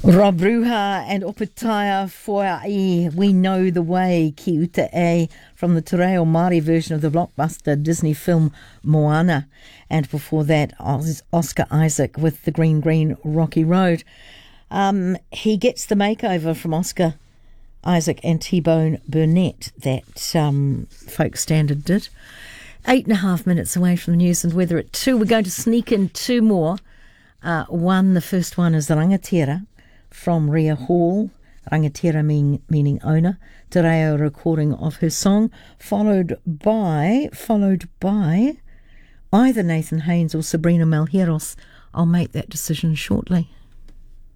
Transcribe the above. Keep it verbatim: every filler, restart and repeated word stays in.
Rob Ruha and Opetaia Foai, We Know the Way, Ki Uta E, from the Te Reo Māori version of the blockbuster Disney film Moana. And before that, Oscar Isaac with The Green Green Rocky Road. Um, he gets the makeover from Oscar Isaac and T-Bone Burnett that um, Folk Standard did. Eight and a half minutes away from the news and weather at two. We're going to sneak in two more. Uh, one, the first one is Rangatira from Ria Hall, Rangatira mean, meaning owner, Te Reo recording of her song, followed by, followed by either Nathan Haynes or Sabrina Malheiros. I'll make that decision shortly.